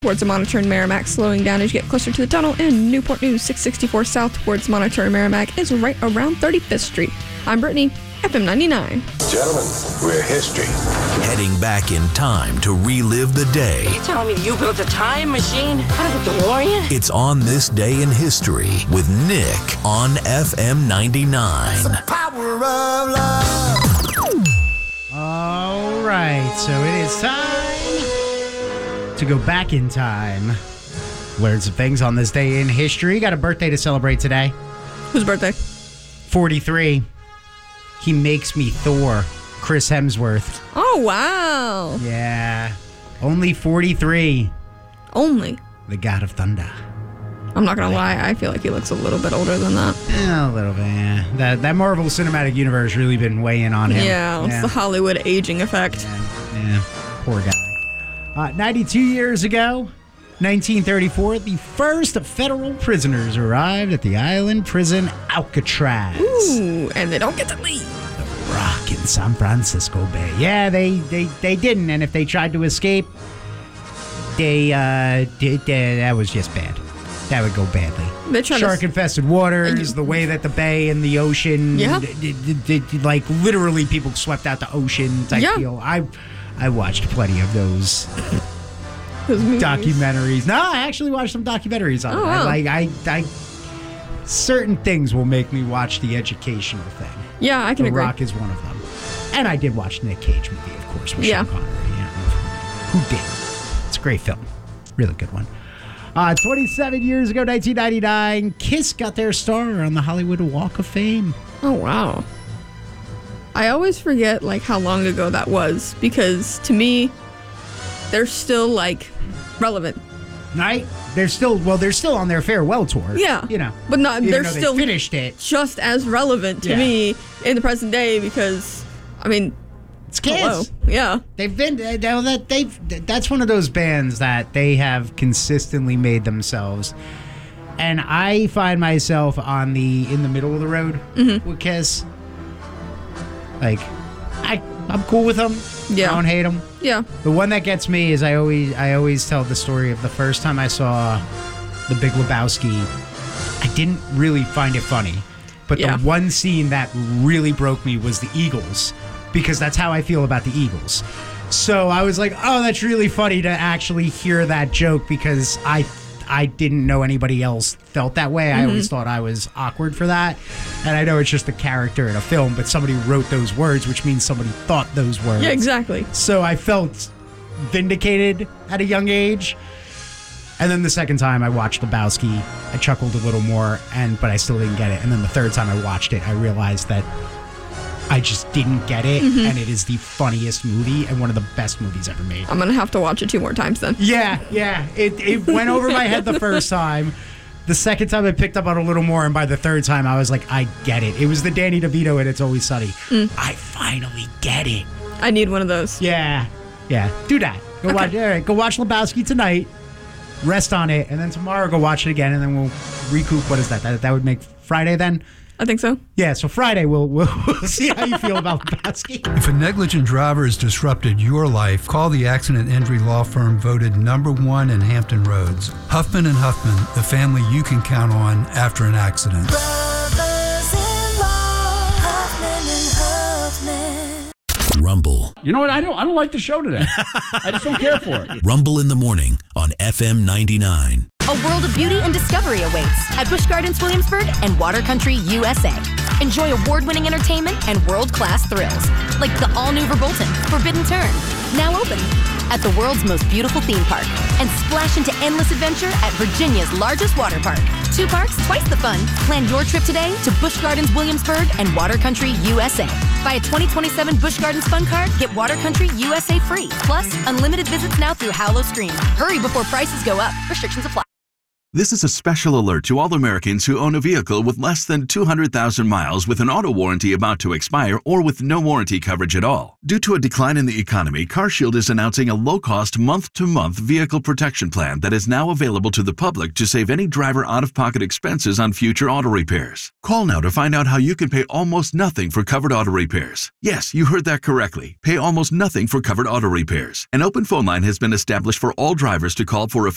towards Monitor and Merrimack, slowing down as you get closer to the tunnel, and Newport News 664 south towards Monitor and Merrimack is right around 35th Street. I'm Brittany, FM 99. Gentlemen, we're history. Heading back in time to relive the day. You telling me you built a time machine out of a DeLorean? It's On This Day in History with Nick on FM 99. It's the power of love. All right, so it is time to go back in time. Learn some things on this day in history. Got a birthday to celebrate today. Whose birthday? 43. He makes me Thor. Chris Hemsworth. Oh, wow. Yeah. Only 43. Only. The God of Thunder. I'm not going to lie. I feel like he looks a little bit older than that. Yeah, a little bit, yeah. That Marvel Cinematic Universe really been weighing on him. Yeah, it's the Hollywood aging effect. Yeah, poor guy. 92 years ago, 1934, the first federal prisoners arrived at the island prison Alcatraz. Ooh, and they don't get to leave. The Rock in San Francisco Bay. Yeah, they didn't, and if they tried to escape, that was just bad. That would go badly. Shark-infested waters, the way that the bay and the ocean, like literally people swept out the ocean type deal. I watched plenty of those documentaries. No, I actually watched some documentaries on it. Wow. I certain things will make me watch the educational thing. Yeah, I can agree. The Rock is one of them. And I did watch the Nick Cage movie, of course, with Sean Connery. Who did? It's a great film. Really good one. 27 years ago, 1999, Kiss got their star on the Hollywood Walk of Fame. Oh, wow. I always forget, how long ago that was, because to me, they're still, relevant. Right? They're still on their farewell tour. Yeah. But they're still finished it. Just as relevant to me in the present day because, it's Kiss. Hello. Yeah. They've been, that's one of those bands that they have consistently made themselves. And I find myself in the middle of the road with Kiss. I'm cool with them. Yeah. I don't hate them. Yeah. The one that gets me is I always tell the story of the first time I saw The Big Lebowski. I didn't really find it funny. But the one scene that really broke me was the Eagles. Because that's how I feel about the Eagles. So I was like, oh, that's really funny to actually hear that joke because I didn't know anybody else felt that way. I always thought I was awkward for that. And I know it's just a character in a film, but somebody wrote those words, which means somebody thought those words. Yeah, exactly. So I felt vindicated at a young age. And then the second time I watched Lebowski, I chuckled a little more, but I still didn't get it. And then the third time I watched it, I realized that I just didn't get it, and it is the funniest movie and one of the best movies ever made. I'm going to have to watch it 2 more times then. Yeah. It went over my head the first time. The second time I picked up on it a little more, and by the third time I was like, I get it. It was the Danny DeVito and It's Always Sunny. I finally get it. I need one of those. Yeah. Do that. Go watch Lebowski tonight. Rest on it, and then tomorrow go watch it again, and then we'll recoup. What is that? That would make Friday then? I think so. Yeah, so Friday we'll see how you feel about Lebowski. If a negligent driver has disrupted your life, call the accident injury law firm voted #1 in Hampton Roads. Huffman & Huffman, the family you can count on after an accident. Brothers-in-law, Huffman & Huffman. Rumble. You know what? I don't like the show today. I just don't care for it. Rumble in the morning on FM 99. A world of beauty and discovery awaits at Busch Gardens Williamsburg and Water Country USA. Enjoy award-winning entertainment and world-class thrills, like the all-new Verbolten, Forbidden Turn, now open at the world's most beautiful theme park, and splash into endless adventure at Virginia's largest water park. 2 parks, twice the fun. Plan your trip today to Busch Gardens Williamsburg and Water Country USA. Buy a 2027 Busch Gardens Fun Card, get Water Country USA free. Plus, unlimited visits now through Hallow Scream. Hurry before prices go up. Restrictions apply. This is a special alert to all Americans who own a vehicle with less than 200,000 miles with an auto warranty about to expire or with no warranty coverage at all. Due to a decline in the economy, CarShield is announcing a low-cost month-to-month vehicle protection plan that is now available to the public to save any driver out-of-pocket expenses on future auto repairs. Call now to find out how you can pay almost nothing for covered auto repairs. Yes, you heard that correctly. Pay almost nothing for covered auto repairs. An open phone line has been established for all drivers to call for a